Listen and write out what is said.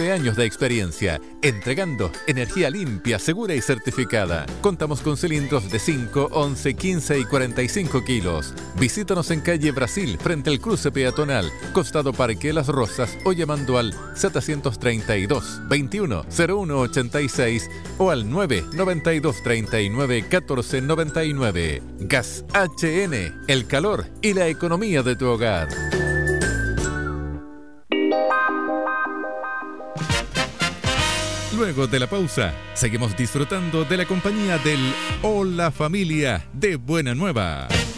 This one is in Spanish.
9 años de experiencia, entregando energía limpia, segura y certificada. Contamos con cilindros de 5, 11, 15 y 45 kilos. Visítanos en calle Brasil, frente al cruce peatonal, costado Parque Las Rosas, o llamando al 732 21 01 86 o al 992 39 14 99. Gas HN, el calor y la economía de tu hogar. Luego de la pausa, seguimos disfrutando de la compañía del Hola Familia de Buena Nueva.